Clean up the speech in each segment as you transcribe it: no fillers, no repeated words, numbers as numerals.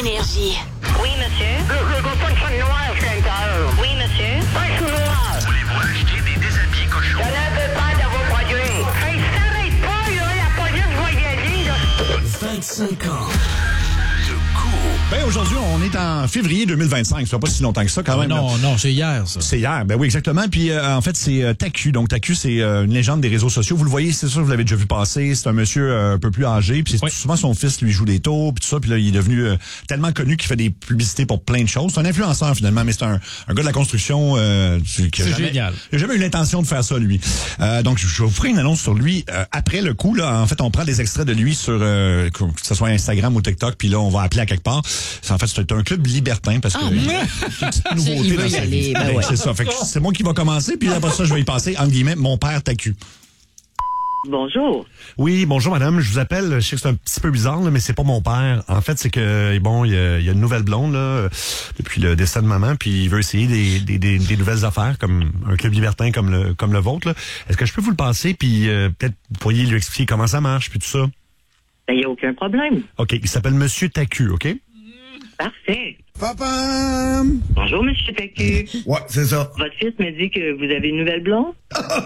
Énergie. Oui, monsieur. Le gros de noir, je suis intérieur. Oui, monsieur. Pas sous noir. Voulez-vous acheter des déshabillés cochons? Je n'avais pas de vos produits. Hey, s'arrête pas, là. La police va y aller, là. 25 ans. Ben, aujourd'hui, on est en février 2025. Ça fait pas si longtemps que ça, quand même. Non, c'est hier, ça. C'est hier. Ben oui, exactement. Puis, en fait, c'est TACU. Donc, TACU, c'est une légende des réseaux sociaux. Vous le voyez, c'est sûr, vous l'avez déjà vu passer. C'est un monsieur un peu plus âgé. Puis, souvent, son fils lui joue des tours, puis tout ça. Puis là, il est devenu tellement connu qu'il fait des publicités pour plein de choses. C'est un influenceur, finalement, mais c'est un gars de la construction c'est génial. Il n'a jamais eu l'intention de faire ça, lui. Donc, je vous ferai une annonce sur lui après le coup. Là, en fait, on prend des extraits de lui sur que ce soit Instagram ou TikTok, puis là, on va appeler à quelque part. En fait, c'est un club libertin parce que c'est une petite nouveauté dans sa vie. C'est ça. Fait que c'est moi qui va commencer, puis après ça, je vais y passer, entre guillemets, mon père TACU. Bonjour. Oui, bonjour madame. Je vous appelle, je sais que c'est un petit peu bizarre, là, mais c'est pas mon père. En fait, c'est que, bon, il y a une nouvelle blonde, là, depuis le décès de maman, puis il veut essayer des nouvelles affaires, comme un club libertin comme le vôtre, là. Est-ce que je peux vous le passer, puis peut-être vous pourriez lui expliquer comment ça marche, puis tout ça? Il n'y a aucun problème. OK, il s'appelle Monsieur TACU, OK? Parfait. Papa! Bonjour, Monsieur Tacu. Ouais, c'est ça. Votre fils me dit que vous avez une nouvelle blonde.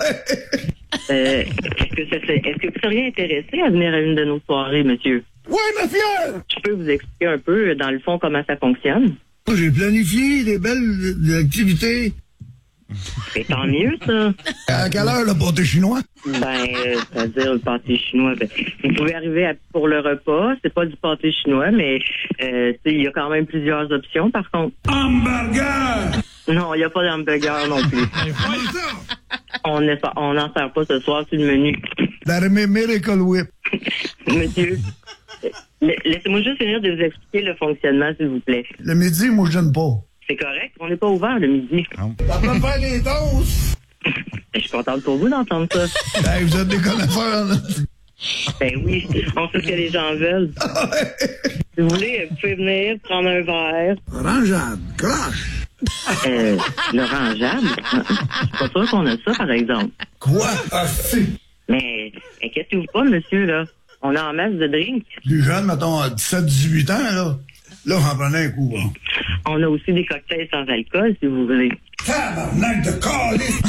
Est-ce que vous seriez intéressé à venir à une de nos soirées, monsieur? Ouais, ma fille! Je peux vous expliquer un peu, dans le fond, comment ça fonctionne. J'ai planifié des belles activités. C'est tant mieux, ça. À quelle heure, le pâté chinois? C'est-à-dire le pâté chinois. Vous pouvez arriver pour le repas. C'est pas du pâté chinois, mais il y a quand même plusieurs options, par contre. Hamburger! Non, il n'y a pas d'hamburger non plus. On n'en sert pas ce soir sur le menu. L'armée Miracle Whip. Monsieur, laissez-moi juste finir de vous expliquer le fonctionnement, s'il vous plaît. Le midi, moi, je gêne pas. C'est correct, on n'est pas ouvert le midi. Ça peut faire des toasts! Je suis contente pour vous d'entendre ça. Hey, vous êtes des connaisseurs, là. Ben oui, on sait ce que les gens veulent. Si vous voulez, vous pouvez venir prendre un verre. Orangeade, croche! L'orangeade? Je suis pas sûr qu'on a ça, par exemple. Quoi? Ah, si! Mais inquiétez-vous pas, monsieur, là. On a en masse de drinks. Plus jeune, mettons, à 17-18 ans, là. Là, j'en prenais un coup, hein. On a aussi des cocktails sans alcool, si vous voulez. Tabarnak de calice!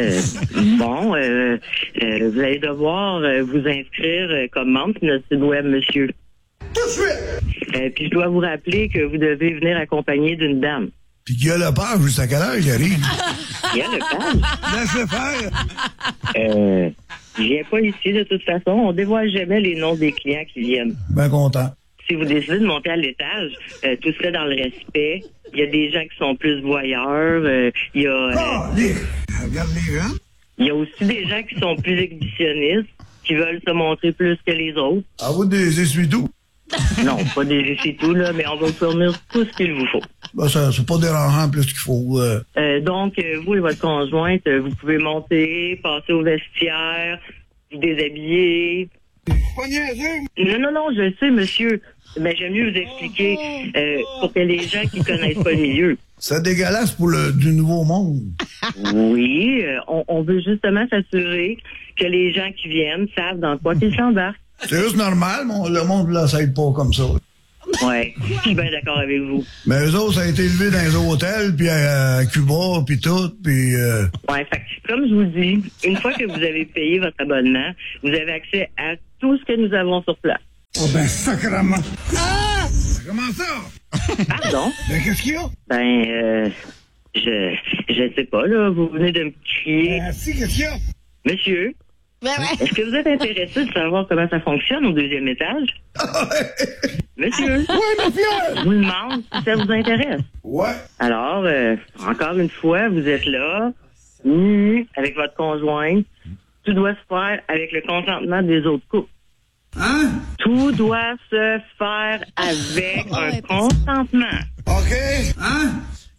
Vous allez devoir vous inscrire comme membre sur notre site web, monsieur. Tout de suite! Puis je dois vous rappeler que vous devez venir accompagné d'une dame. Puis qu'il y a le page, jusqu'à quelle heure il arrive? Il y a le page? Laisse-le faire! Je viens pas ici, de toute façon. On dévoile jamais les noms des clients qui viennent. Ben content. Si vous décidez de monter à l'étage, tout se fait dans le respect. Il y a des gens qui sont plus voyeurs. Il y a... Regarde les gens. Il y a aussi des gens qui sont plus exhibitionnistes, qui veulent se montrer plus que les autres. À vous des essuie-tout? Non, pas des essuie-tout, là, mais on va vous fournir tout ce qu'il vous faut. Ben, ça, c'est pas dérangeant plus qu'il faut. Donc, vous et votre conjointe, vous pouvez monter, passer au vestiaire, vous déshabiller. Pas niaiseux. Non, je le sais, monsieur. Mais j'aime mieux vous expliquer pour que les gens qui connaissent pas le milieu. C'est dégueulasse pour du nouveau monde. Oui, on veut justement s'assurer que les gens qui viennent savent dans quoi ils s'embarquent. C'est juste normal, le monde là, ça aide pas comme ça. Ouais, je suis bien d'accord avec vous. Mais eux autres, ça a été élevé dans les hôtels, puis à Cuba, puis tout, puis... Ouais, fait que, comme je vous dis, une fois que vous avez payé votre abonnement, vous avez accès à tout ce que nous avons sur place. Oh ben, sacrément! Ah! Comment ça? Pardon? Ben, qu'est-ce qu'il y a? Ben, je sais pas, là, vous venez de me crier. Si, qu'est-ce qu'il y a? Monsieur, est-ce que vous êtes intéressé de savoir comment ça fonctionne au deuxième étage? Monsieur? Ouais, ma fille! Je vous demande si ça vous intéresse. Ouais. Alors, encore une fois, vous êtes là, nu, avec votre conjointe. Tout doit se faire avec le consentement des autres couples. Hein? Tout doit se faire avec un consentement. OK. Hein?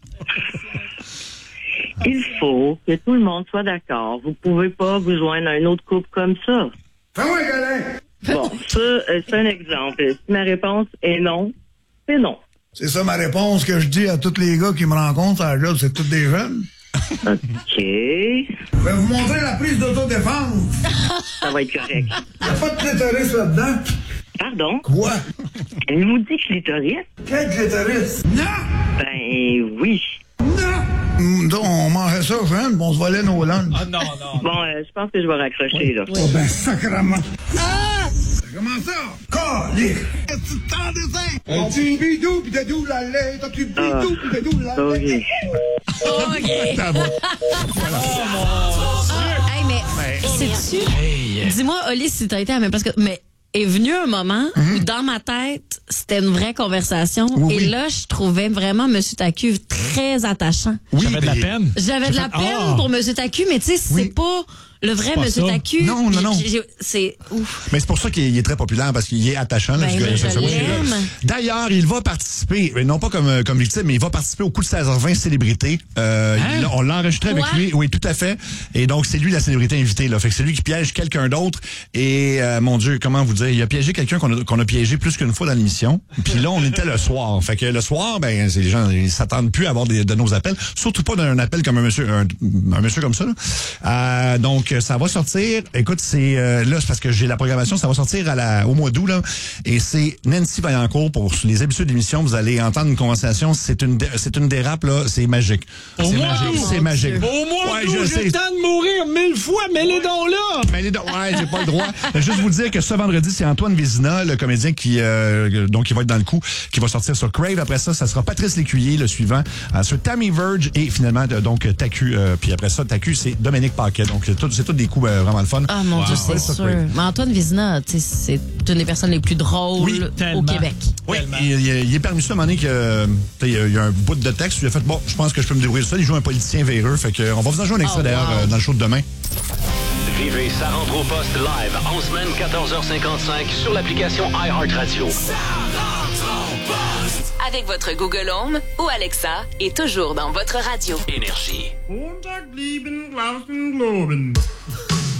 Il faut que tout le monde soit d'accord. Vous pouvez pas vous joindre à un autre couple comme ça. Fais-moi un câlin! Bon, ça, c'est un exemple. Si ma réponse est non, c'est non. C'est ça ma réponse que je dis à tous les gars qui me rencontrent à la job, c'est tous des jeunes. OK. Je vais vous montrer la prise d'autodéfense. Ça va être correct. Il n'y a pas de clitoris là-dedans. Pardon? Quoi? Elle nous dit clitoris? Quel clitoris? Non! Ben oui. Non! On mangeait ça, jeune, on se volait nos langues. Ah non. Bon, je pense que je vais raccrocher, là. Oh ben, sacrement. Ah! Comment ça? Calique! Qu'est-ce que tu t'en dessin? Un petit bidou pis de doux la lait, un petit bidou pis de doux la lait. OK. Hey, mais sais-tu? Dis-moi, Oli, si t'as été à la même place que... Mais est venu un moment où, dans ma tête, c'était une vraie conversation. Oui, et oui. là, je trouvais vraiment M. Tacu très attachant. Oui, J'avais de la peine. J'avais de la peine pour M. Tacu, mais tu sais, c'est pas le vrai pas M. ça. Tacu. Non. C'est ouf. Mais c'est pour ça qu'il est très populaire, parce qu'il est attachant. Là, Ben, ce gars-là. je Moi, l'aime. D'ailleurs, il va participer, mais non pas comme victime, mais il va participer au coup de 16h20 célébrité. On l'a enregistré avec Quoi? lui. Oui, tout à fait. Et donc, c'est lui la célébrité invitée. Là. Fait que c'est lui qui piège quelqu'un d'autre. Et mon Dieu, comment vous dire, il a piégé quelqu'un qu'on a piégé plus qu'une fois dans l'émission. Puis là, on était le soir. Fait que le soir, ben, les gens ils s'attendent plus à avoir de nos appels. Surtout pas d'un appel comme un monsieur comme ça. Là. Donc, ça va sortir. Écoute, c'est là, c'est parce que j'ai la programmation, ça va sortir au mois d'août, là. Et c'est Nancy Vaillancourt pour les habitudes d'émission. Vous allez entendre une conversation. C'est une dérape, là. C'est magique. C'est magique. C'est magique. Au moins, Ouais, je sais. j'ai le temps de mourir 1000 fois, mais les dons là! Mais j'ai pas le droit. Juste vous dire que ce vendredi, c'est Antoine Vézina, le comédien qui va être dans le coup, qui va sortir sur Crave. Après ça sera Patrice Lécuyer, le suivant, sur Tammy Verge et finalement donc Tacu. Puis après ça, Tacu, c'est Dominique Paquet. Donc c'est tous des coups vraiment le fun. Ah mon Dieu, c'est sûr. Mais Antoine Vézina, tu sais, c'est une des personnes les plus drôles au Québec. Oui, il est permis ça à un moment donné qu'il y a un bout de texte. Il a fait, bon, je pense que je peux me débrouiller ça. Il joue un politicien véreux. Fait que, on va vous en jouer un extrait d'ailleurs dans le show de demain. Vivez Ça rentre au poste live en semaine 14h55 sur l'application iHeartRadio. Avec votre Google Home ou Alexa et toujours dans votre radio. Énergie. Montag, Lieben, Glauben, Globen.